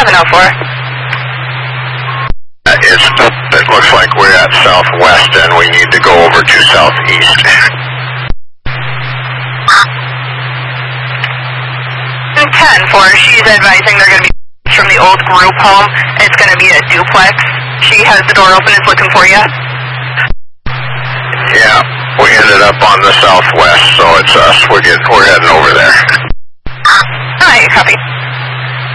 704. It looks like we're at southwest and we need to go over to southeast. 10-4, she's advising they're going to be from the old group home. It's going to be a duplex. She has the door open, is looking for you. Yeah, we ended up on the southwest, so it's us. We're heading over there. Alright, copy.